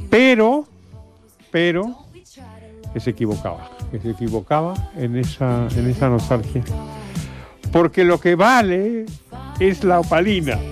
pero que se equivocaba en esa nostalgia. Porque lo que vale es la opalina.